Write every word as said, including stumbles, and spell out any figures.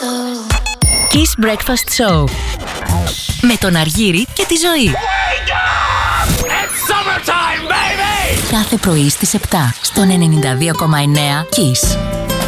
Kiss Breakfast Show με τον Αργύρη και τη Ζωή. It's summertime, baby! Κάθε πρωί στις επτά στον ενενήντα δύο κόμμα εννέα Kiss.